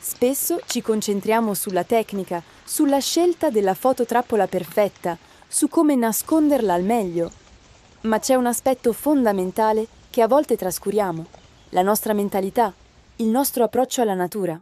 Spesso ci concentriamo sulla tecnica, sulla scelta della fototrappola perfetta, su come nasconderla al meglio. Ma c'è un aspetto fondamentale che a volte trascuriamo: la nostra mentalità, il nostro approccio alla natura.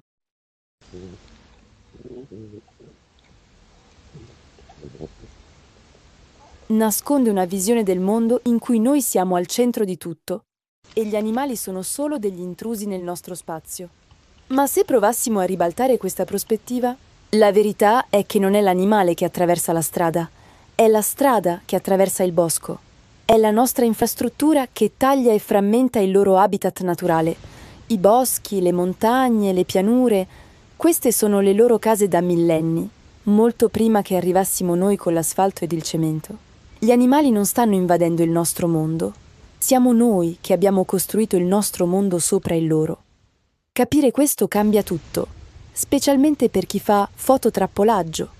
Nasconde una visione del mondo in cui noi siamo al centro di tutto e gli animali sono solo degli intrusi nel nostro spazio. Ma se provassimo a ribaltare questa prospettiva, la verità è che non è l'animale che attraversa la strada, è la strada che attraversa il bosco. È la nostra infrastruttura che taglia e frammenta il loro habitat naturale. I boschi, le montagne, le pianure, queste sono le loro case da millenni, molto prima che arrivassimo noi con l'asfalto ed il cemento. Gli animali non stanno invadendo il nostro mondo. Siamo noi che abbiamo costruito il nostro mondo sopra il loro. Capire questo cambia tutto, specialmente per chi fa fototrappolaggio.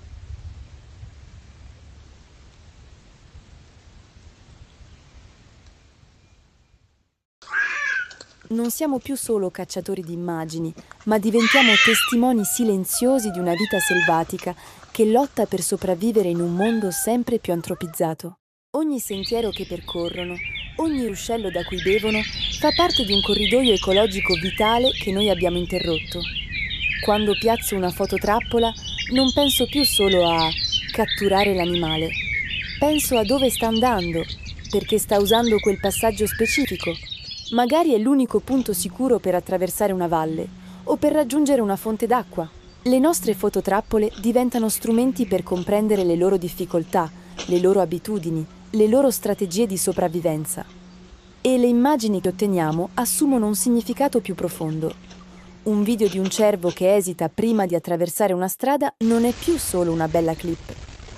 Non siamo più solo cacciatori di immagini, ma diventiamo testimoni silenziosi di una vita selvatica che lotta per sopravvivere in un mondo sempre più antropizzato. Ogni sentiero che percorrono, ogni ruscello da cui bevono, fa parte di un corridoio ecologico vitale che noi abbiamo interrotto. Quando piazzo una fototrappola, non penso più solo a catturare l'animale. Penso a dove sta andando, perché sta usando quel passaggio specifico. Magari è l'unico punto sicuro per attraversare una valle o per raggiungere una fonte d'acqua. Le nostre fototrappole diventano strumenti per comprendere le loro difficoltà, le loro abitudini, le loro strategie di sopravvivenza. E le immagini che otteniamo assumono un significato più profondo. Un video di un cervo che esita prima di attraversare una strada non è più solo una bella clip.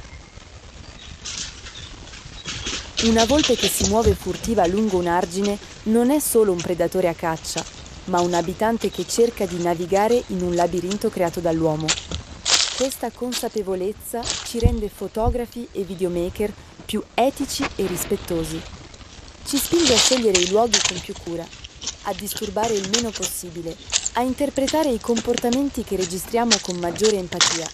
Una volpe che si muove furtiva lungo un argine non è solo un predatore a caccia, ma un abitante che cerca di navigare in un labirinto creato dall'uomo. Questa consapevolezza ci rende fotografi e videomaker più etici e rispettosi. Ci spinge a scegliere i luoghi con più cura, a disturbare il meno possibile, a interpretare i comportamenti che registriamo con maggiore empatia.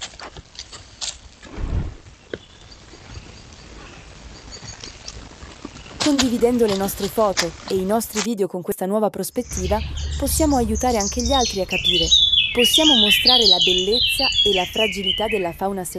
Condividendo le nostre foto e i nostri video con questa nuova prospettiva, possiamo aiutare anche gli altri a capire. Possiamo mostrare la bellezza e la fragilità della fauna selvatica.